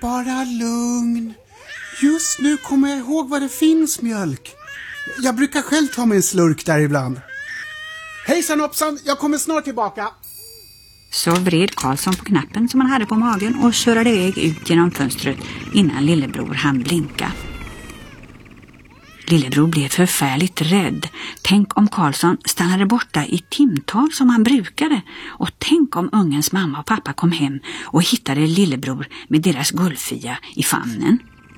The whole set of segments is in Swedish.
bara lugn. Just nu kommer jag ihåg vad det finns mjölk. Jag brukar själv ta mig en slurk där ibland. Hejsan hoppsan, jag kommer snart tillbaka. Så vred Karlsson på knappen som han hade på magen och körde iväg ut genom fönstret innan lillebror hann blinka. Lillebror blev förfärligt rädd. Tänk om Karlsson stannade borta i timtal som han brukade. Och tänk om ungens mamma och pappa kom hem och hittade lillebror med deras guldfia i famnen.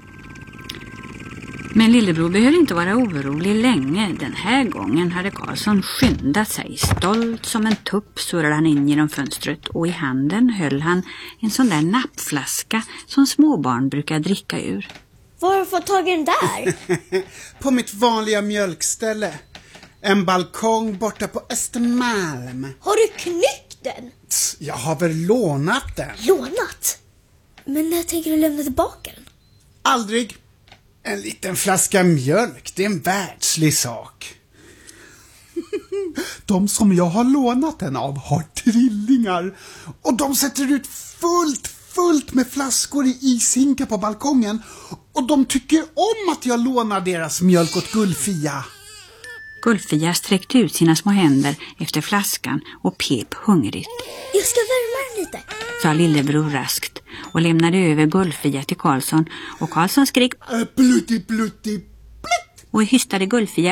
Men lillebror behövde inte vara orolig länge. Den här gången hade Karlsson skyndat sig. Stolt som en tupp surrade han in genom fönstret och i handen höll han en sån där nappflaska som småbarn brukar dricka ur. Var har du fått tag i den där? På mitt vanliga mjölkställe. En balkong borta på Östermalm. Har du knyckt den? Jag har väl lånat den. Lånat? Men när tänker du lämna tillbaka den? Aldrig. En liten flaska mjölk, det är en världslig sak. De som jag har lånat den av har trillingar. Och de sätter ut fullt med flaskor i ishinkar på balkongen. Och de tycker om att jag lånar deras mjölk åt Guldfia. Guldfia sträckte ut sina små händer efter flaskan och pep hungrigt. Jag ska värma den lite, sa lillebror raskt och lämnade över Guldfia till Karlsson. Och Karlsson skrek Plutti, plutti, plutt. Och hystade Guldfia